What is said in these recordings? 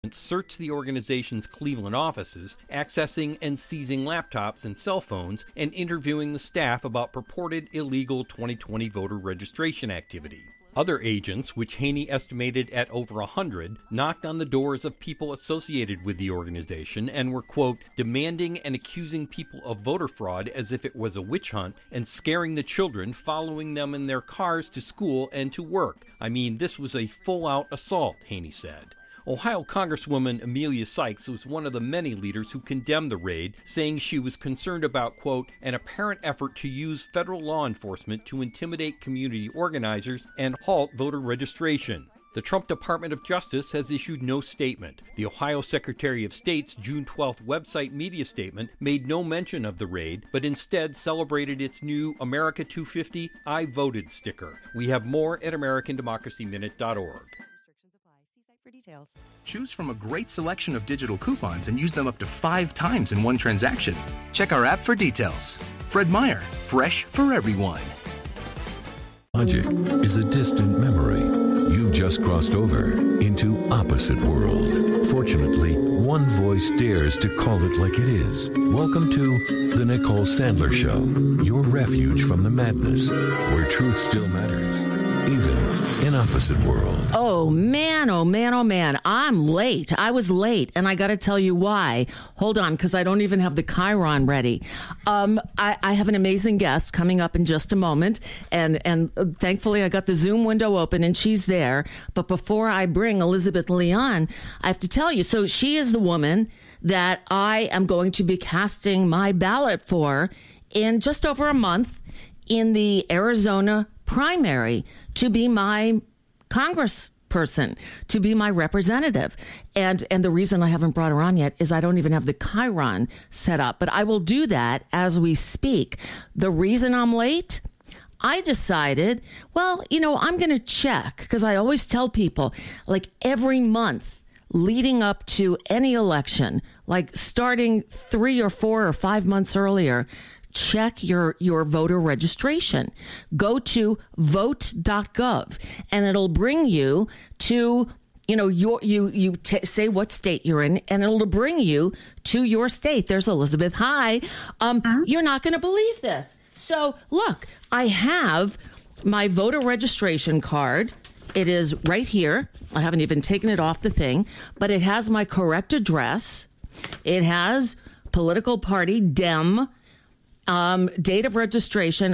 searched the organization's Cleveland offices, accessing and seizing laptops and cell phones, and interviewing the staff about purported illegal 2020 voter registration activity. Other agents, which Haney estimated at over 100, knocked on the doors of people associated with the organization and were, quote, demanding and accusing people of voter fraud as if it was a witch hunt and scaring the children, following them in their cars to school and to work. I mean, this was a full-out assault, Haney said. Ohio Congresswoman Amelia Sykes was one of the many leaders who condemned the raid, saying she was concerned about, quote, an apparent effort to use federal law enforcement to intimidate community organizers and halt voter registration. The Trump Department of Justice has issued no statement. The Ohio Secretary of State's June 12th website media statement made no mention of the raid, but instead celebrated its new America 250 I Voted sticker. We have more at AmericanDemocracyMinute.org. Details. Choose from a great selection of digital coupons and use them up to 5 times in one transaction. Check our app for details. Fred Meyer, fresh for everyone. Logic is a distant memory. You've just crossed over into opposite world. Fortunately, one voice dares to call it like it is. Welcome to The Nicole Sandler Show, your refuge from the madness, where truth still matters, even in opposite world. Oh man, oh man, oh man. I'm late. I was late, and I got to tell you why. Hold on, because I don't even have the Chiron ready. I have an amazing guest coming up in just a moment, and thankfully I got the Zoom window open, and she's there. But before I bring Elizabeth Leon, I have to tell you, so she is the woman that I am going to be casting my ballot for in just over a month in the Arizona primary to be my congressperson, to be my representative. And the reason I haven't brought her on yet is I don't even have the Chiron set up, but I will do that as we speak. The reason I'm late, I decided, well, I'm going to check, because I always tell people, like every month leading up to any election, like starting 3 or 4 or 5 months earlier, check your voter registration. Go to vote.gov and it'll bring you to, you say what state you're in, and it'll bring you to your state. There's Elizabeth. Hi. You're not going to believe this. So look, I have my voter registration card. It is right here. I haven't even taken it off the thing, but it has my correct address. It has political party Dem. Date of registration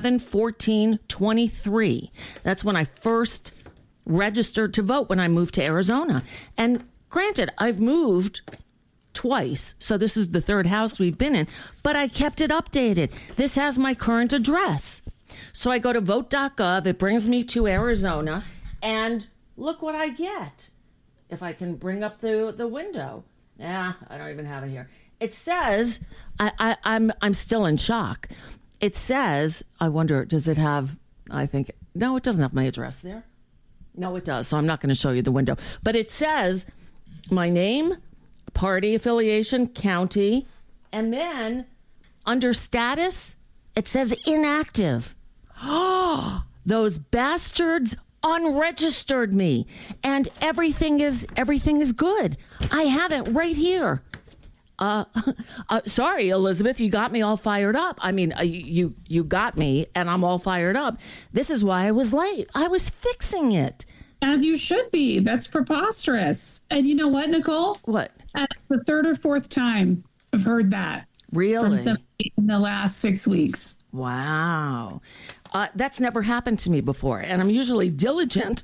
11/14/23. That's when I first registered to vote when I moved to Arizona. And granted, I've moved twice, so this is the third house we've been in, but I kept it updated. This has my current address. So I go to vote.gov, it brings me to Arizona, and look what I get. If I can bring up the window. I don't even have it here. It says, I'm still in shock. It says, I wonder, does it have, no, it doesn't have my address there. No, it does. So I'm not going to show you the window. But it says my name, party affiliation, county, and then under status, it says inactive. Oh, those bastards unregistered me, and everything is good. I have it right here. Sorry, Elizabeth, you got me all fired up. I mean, you got me, and I'm all fired up. This is why I was late. I was fixing it. And you should be. That's preposterous. And you know what, Nicole? What? The third or fourth time I've heard that. Really? From somebody in the last 6 weeks. Wow. That's never happened to me before, and I'm usually diligent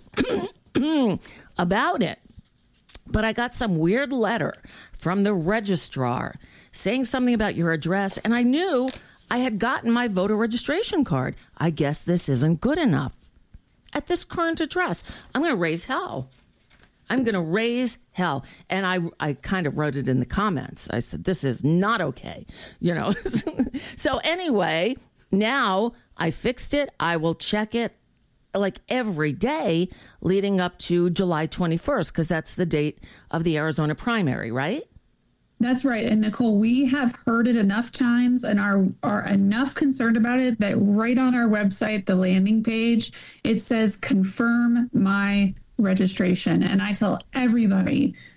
about it. But I got some weird letter from the registrar saying something about your address, and I knew I had gotten my voter registration card. I guess this isn't good enough at this current address. I'm going to raise hell. I'm going to raise hell. And I kind of wrote it in the comments. I said, this is not okay. So anyway, now I fixed it. I will check it like every day leading up to July 21st, because that's the date of the Arizona primary, right? That's right. And Nicole, we have heard it enough times and are enough concerned about it that right on our website, the landing page, it says confirm my registration. And I tell everybody